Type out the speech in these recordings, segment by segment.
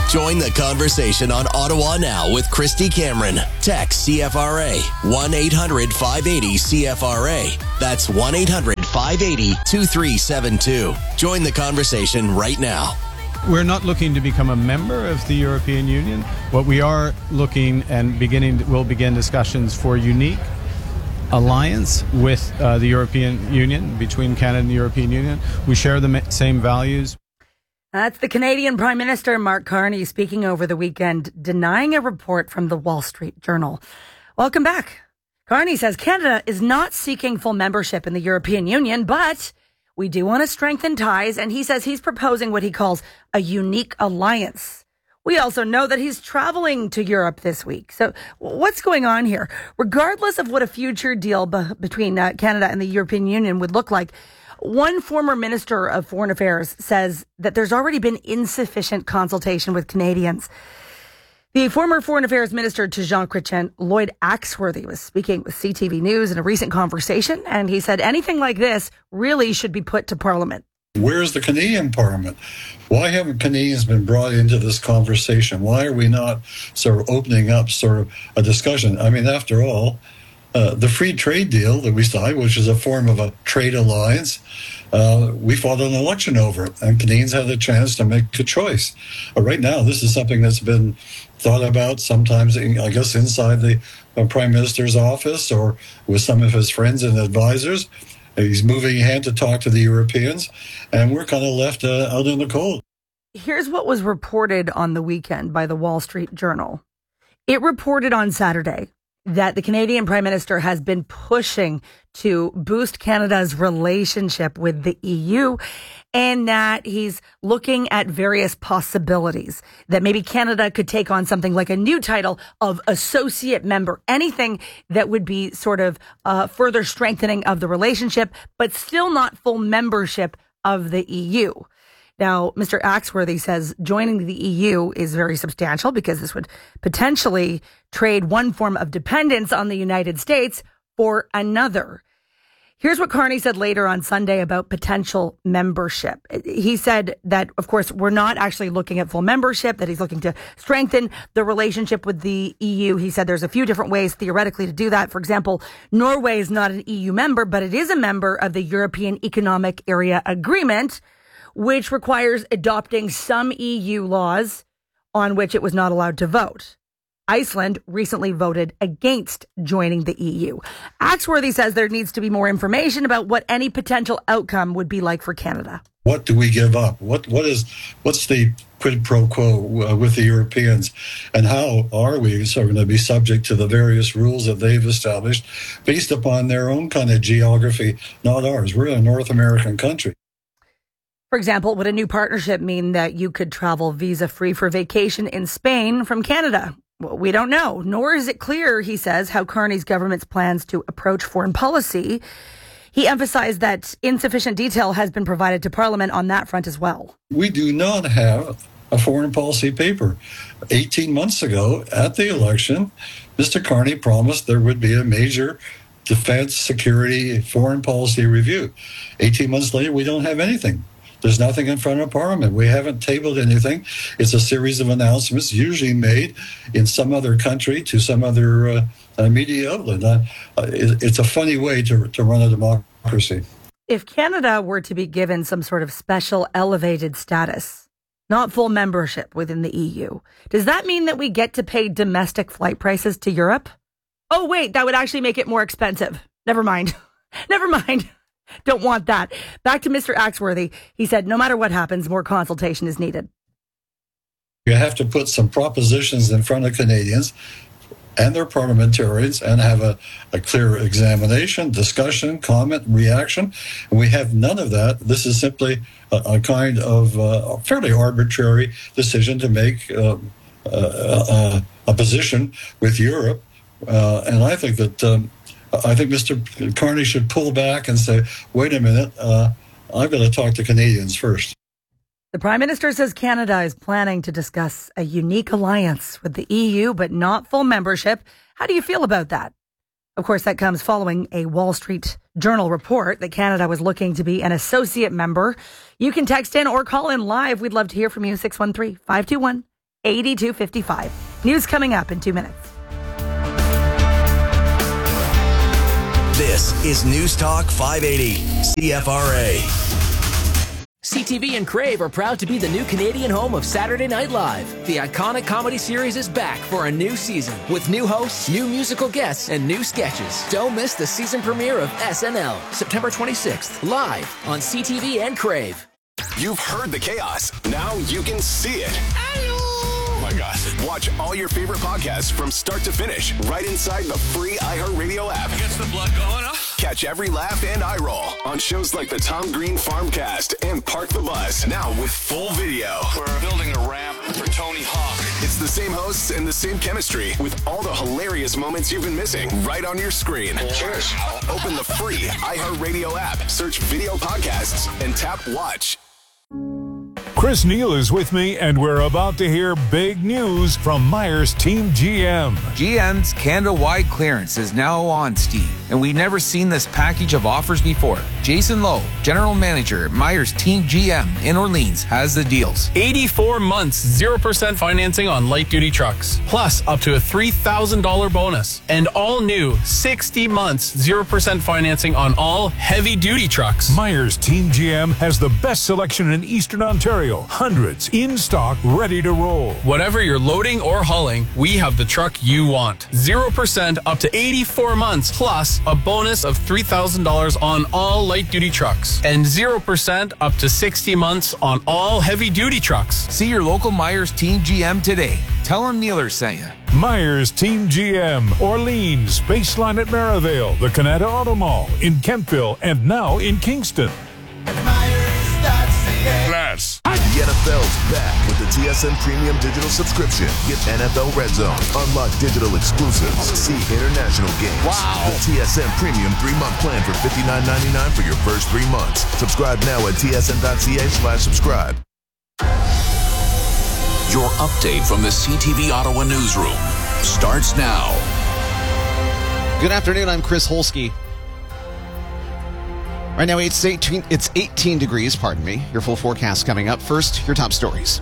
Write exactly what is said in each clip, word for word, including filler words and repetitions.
Join the conversation on Ottawa Now with Christy Cameron. Text C F R A one eight hundred five eighty C F R A. That's one eight hundred five eighty two three seven two. Join the conversation right now. We're not looking to become a member of the European Union. What we are looking and beginning, we'll begin discussions for unique alliance with uh, the European Union, between Canada and the European Union. We share the ma- same values. That's the Canadian Prime Minister, Mark Carney, speaking over the weekend, denying a report from the Wall Street Journal. Welcome back. Carney says Canada is not seeking full membership in the European Union, but we do want to strengthen ties, and he says he's proposing what he calls a unique alliance. We also know that he's traveling to Europe this week. So what's going on here? Regardless of what a future deal be- between uh, Canada and the European Union would look like, one former Minister of Foreign Affairs says that there's already been insufficient consultation with Canadians. The former Foreign Affairs Minister to Jean Chrétien, Lloyd Axworthy, was speaking with C T V News in a recent conversation, and he said anything like this really should be put to Parliament. Where's the Canadian Parliament? Why haven't Canadians been brought into this conversation? Why are we not sort of opening up sort of a discussion? I mean, after all, uh, the free trade deal that we signed, which is a form of a trade alliance, uh, we fought an election over it, and Canadians had a chance to make a choice. Uh, right now, this is something that's been thought about sometimes, in, I guess, inside the uh, Prime Minister's office or with some of his friends and advisors. He's moving ahead to talk to the Europeans, and we're kind of left uh, out in the cold. Here's what was reported on the weekend by the Wall Street Journal. It reported on Saturday that the Canadian Prime Minister has been pushing to boost Canada's relationship with the E U, and that he's looking at various possibilities that maybe Canada could take on something like a new title of associate member, anything that would be sort of uh, further strengthening of the relationship, but still not full membership of the E U. Now, Mister Axworthy says joining the E U is very substantial because this would potentially trade one form of dependence on the United States for another. Here's what Carney said later on Sunday about potential membership. He said that, of course, we're not actually looking at full membership, that he's looking to strengthen the relationship with the E U. He said there's a few different ways theoretically to do that. For example, Norway is not an E U member, but it is a member of the European Economic Area Agreement, which requires adopting some E U laws on which it was not allowed to vote. Iceland recently voted against joining the E U. Axworthy says there needs to be more information about what any potential outcome would be like for Canada. What do we give up? What what is what's the quid pro quo uh, with the Europeans, and how are we sort of going to be subject to the various rules that they've established based upon their own kind of geography, not ours? We're a North American country. For example, would a new partnership mean that you could travel visa-free for vacation in Spain from Canada? Well, we don't know, nor is it clear, he says, how Carney's government's plans to approach foreign policy. He emphasized that insufficient detail has been provided to Parliament on that front as well. We do not have a foreign policy paper. eighteen months ago, at the election, Mister Carney promised there would be a major defense, security, foreign policy review. eighteen months later, we don't have anything. There's nothing in front of Parliament. We haven't tabled anything. It's a series of announcements, usually made in some other country to some other uh, uh, media outlet. Uh, it, it's a funny way to, to run a democracy. If Canada were to be given some sort of special elevated status, not full membership within the E U, does that mean that we get to pay domestic flight prices to Europe? Oh, wait, that would actually make it more expensive. Never mind. Never mind. Don't want that. Back to Mister Axworthy. He said, no matter what happens, more consultation is needed. You have to put some propositions in front of Canadians and their parliamentarians and have a, a clear examination, discussion, comment, reaction. And we have none of that. This is simply a, a kind of uh, fairly arbitrary decision to make uh, uh, uh, a position with Europe. Uh, and I think that... Um, I think Mister Carney should pull back and say, wait a minute, uh, I've got to talk to Canadians first. The Prime Minister says Canada is planning to discuss a unique alliance with the E U, but not full membership. How do you feel about that? Of course, that comes following a Wall Street Journal report that Canada was looking to be an associate member. You can text in or call in live. We'd love to hear from you. six one three, five two one, eighty-two fifty-five. News coming up in two minutes. This is News Talk five eighty C F R A. C T V and Crave are proud to be the new Canadian home of Saturday Night Live. The iconic comedy series is back for a new season with new hosts, new musical guests, and new sketches. Don't miss the season premiere of S N L, September twenty-sixth, live on C T V and Crave. You've heard the chaos. Now you can see it. Oh my God. Watch all your favorite podcasts from start to finish right inside the free iHeartRadio app. Gets the blood going, huh? Catch every laugh and eye roll on shows like the Tom Green Farmcast and Park the Bus. Now with full video. We're building a ramp for Tony Hawk. It's the same hosts and the same chemistry with all the hilarious moments you've been missing right on your screen. Cheers. Open the free iHeartRadio app, search video podcasts, and tap watch. Chris Neal is with me, and we're about to hear big news from Myers Team G M. G M's Canada-wide clearance is now on, Steve, and we've never seen this package of offers before. Jason Lowe, General Manager at Myers Team G M in Orleans, has the deals. eighty-four months, zero percent financing on light-duty trucks, plus up to a three thousand dollars bonus. And all new sixty months, zero percent financing on all heavy-duty trucks. Myers Team G M has the best selection in Eastern Ontario. Hundreds in stock, ready to roll. Whatever you're loading or hauling, we have the truck you want. zero percent up to eighty-four months, plus a bonus of three thousand dollars on all light-duty trucks. And zero percent up to sixty months on all heavy-duty trucks. See your local Myers Team G M today. Tell them Nealer sent you. Myers Team G M, Orleans, Baseline at Maryvale, the Canada Auto Mall, in Kempville, and now in Kingston. Class. The N F L's back with the T S N Premium Digital Subscription. Get N F L Red Zone, unlock digital exclusives, see international games. Wow. The T S N Premium three-month plan for fifty-nine ninety-nine for your first three months. Subscribe now at T S N dot C A slash subscribe. Your update from the C T V Ottawa newsroom starts now. Good afternoon, I'm Chris Holsky. Right now, it's eighteen, it's eighteen degrees, pardon me. Your full forecast coming up. First, your top stories.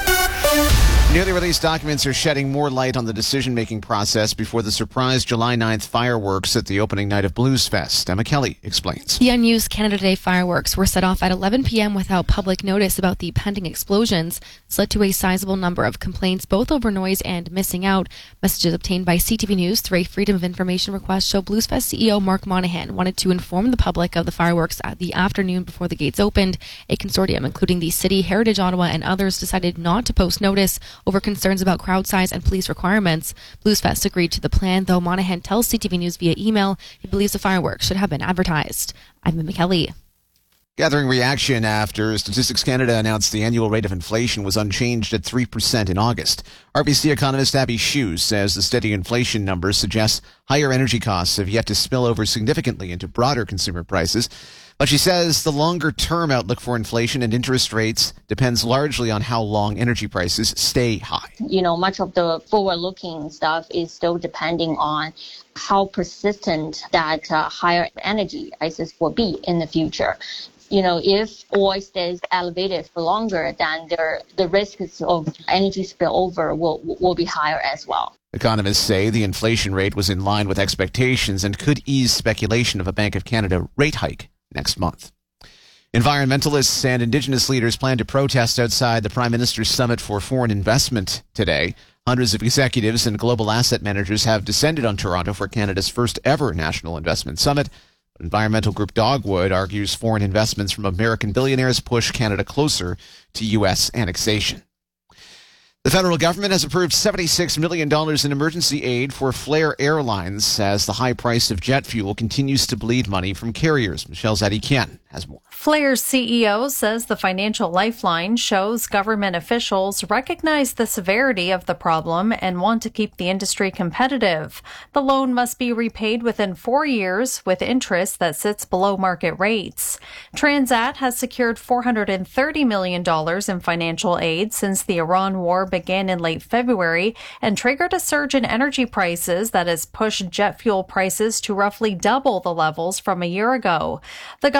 Newly released documents are shedding more light on the decision-making process before the surprise July ninth fireworks at the opening night of Blues Fest. Emma Kelly explains. The unused Canada Day fireworks were set off at eleven p.m. without public notice about the pending explosions. This led to a sizable number of complaints, both over noise and missing out. Messages obtained by C T V News through a Freedom of Information request show Blues Fest C E O Mark Monahan wanted to inform the public of the fireworks at the afternoon before the gates opened. A consortium, including the City, Heritage Ottawa, and others, decided not to post notice over concerns about crowd size and police requirements. Blues Fest agreed to the plan, though Monahan tells C T V News via email he believes the fireworks should have been advertised. I'm Emma Kelly. Gathering reaction after Statistics Canada announced the annual rate of inflation was unchanged at three percent in August. R B C economist Abby Hughes says the steady inflation numbers suggest higher energy costs have yet to spill over significantly into broader consumer prices. But she says the longer-term outlook for inflation and interest rates depends largely on how long energy prices stay high. You know, much of the forward-looking stuff is still depending on how persistent that uh, higher energy prices will be in the future. You know, if oil stays elevated for longer, then there, the risks of energy spillover will will be higher as well. Economists say the inflation rate was in line with expectations and could ease speculation of a Bank of Canada rate hike next month. Environmentalists and Indigenous leaders plan to protest outside the Prime Minister's Summit for Foreign Investment today. Hundreds of executives and global asset managers have descended on Toronto for Canada's first ever National Investment Summit. Environmental group Dogwood argues foreign investments from American billionaires push Canada closer to U S annexation. The federal government has approved seventy-six million dollars in emergency aid for Flair Airlines as the high price of jet fuel continues to bleed money from carriers. Michelle Zadikian has more. Flair's C E O says the financial lifeline shows government officials recognize the severity of the problem and want to keep the industry competitive. The loan must be repaid within four years with interest that sits below market rates. Transat has secured four hundred thirty million dollars in financial aid since the Iran war began in late February and triggered a surge in energy prices that has pushed jet fuel prices to roughly double the levels from a year ago. The government says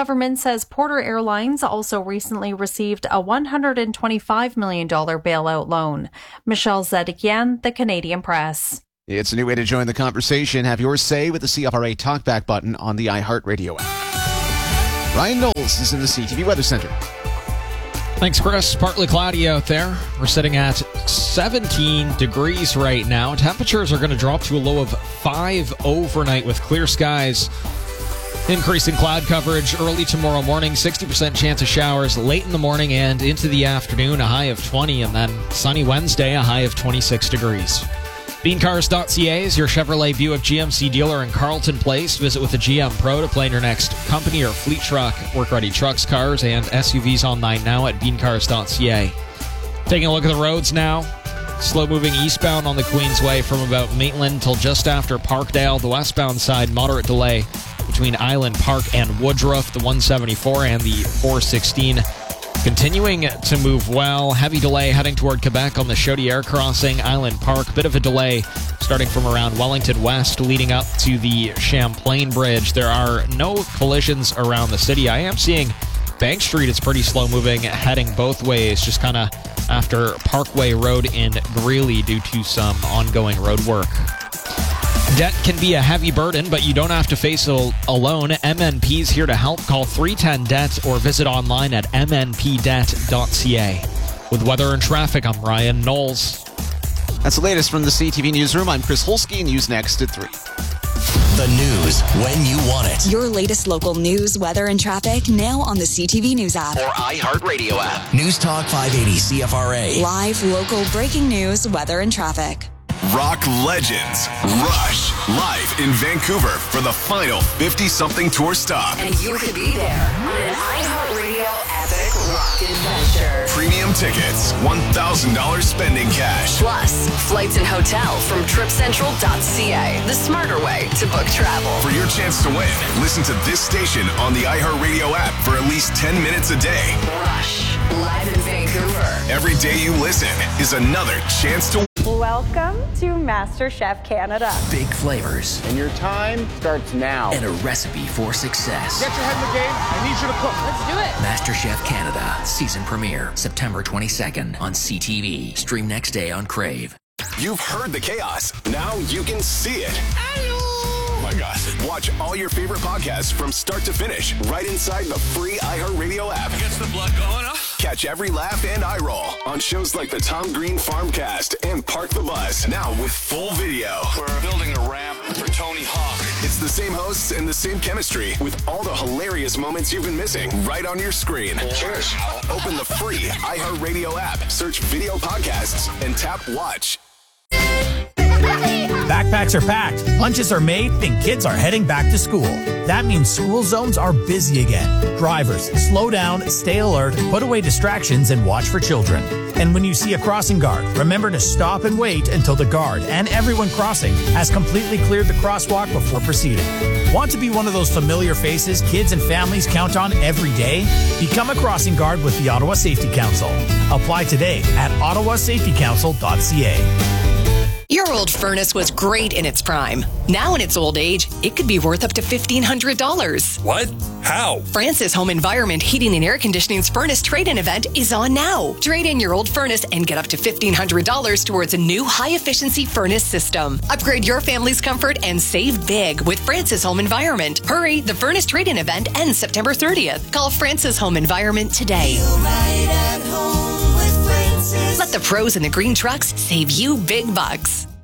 says Porter Airlines also recently received a one hundred twenty-five million dollars bailout loan. Michelle Zedekian, The Canadian Press. It's a new way to join the conversation. Have your say with the C F R A Talkback button on the iHeartRadio app. Ryan Knowles is in the C T V Weather Center. Thanks, Chris. Partly cloudy out there. We're sitting at seventeen degrees right now. Temperatures are going to drop to a low of five overnight with clear skies. Increasing cloud coverage early tomorrow morning. sixty percent chance of showers late in the morning and into the afternoon. A high of twenty. And then sunny Wednesday, a high of twenty-six degrees. bean cars dot c a is your Chevrolet Buick G M C dealer in Carleton Place. Visit with a G M Pro to plan your next company or fleet truck. Work-ready trucks, cars, and S U Vs online now at bean cars dot c a. Taking a look at the roads now. Slow-moving eastbound on the Queensway from about Maitland till just after Parkdale. The westbound side, moderate delay between Island Park and Woodruff. The one seventy-four and the four sixteen continuing to move well. Heavy delay heading toward Quebec on the Chaudière crossing, Island Park. Bit of a delay starting from around Wellington West leading up to the Champlain Bridge. There are no collisions around the city. I am seeing Bank Street is pretty slow moving, heading both ways, just kind of after Parkway Road in Greeley due to some ongoing road work. Debt can be a heavy burden, but you don't have to face it alone. M N P's here to help. Call three one zero D E B T or visit online at m n p debt dot c a. With weather and traffic, I'm Ryan Knowles. That's the latest from the C T V Newsroom. I'm Chris Holsky. News next at three. The news when you want it. Your latest local news, weather, and traffic now on the C T V News app. Or iHeartRadio app. News Talk five eighty C F R A. Live, local, breaking news, weather, and traffic. Rock legends Rush live in Vancouver for the final fifty-something tour stop. And you could be there on an iHeartRadio epic rock adventure. Premium tickets, one thousand dollars spending cash. Plus, flights and hotel from trip central dot c a, the smarter way to book travel. For your chance to win, listen to this station on the iHeartRadio app for at least ten minutes a day. Rush, live in Vancouver. Every day you listen is another chance to win. Welcome to MasterChef Canada. Big flavors. And your time starts now. And a recipe for success. Get your head in the game. I need you to cook. Let's do it. MasterChef Canada. Season premiere. September twenty-second on C T V. Stream next day on Crave. You've heard the chaos. Now you can see it. Oh my God. Watch all your favorite podcasts from start to finish right inside the free iHeartRadio app. Gets the blood going, huh? Catch every laugh and eye roll on shows like the Tom Green Farmcast and Park the Bus. Now with full video. We're building a ramp for Tony Hawk. It's the same hosts and the same chemistry with all the hilarious moments you've been missing right on your screen. Cheers. Open the free iHeartRadio app, search video podcasts, and tap watch. Backpacks are packed, lunches are made, and kids are heading back to school. That means school zones are busy again. Drivers, slow down, stay alert, put away distractions, and watch for children. And when you see a crossing guard, remember to stop and wait until the guard and everyone crossing has completely cleared the crosswalk before proceeding. Want to be one of those familiar faces kids and families count on every day? Become a crossing guard with the Ottawa Safety Council. Apply today at ottawa safety council dot c a. Your old furnace was great in its prime. Now in its old age, it could be worth up to fifteen hundred dollars. What? How? Francis Home Environment Heating and Air Conditioning's furnace trade-in event is on now. Trade in your old furnace and get up to fifteen hundred dollars towards a new high-efficiency furnace system. Upgrade your family's comfort and save big with Francis Home Environment. Hurry, the furnace trade-in event ends September thirtieth. Call Francis Home Environment today. Let the pros in the green trucks save you big bucks.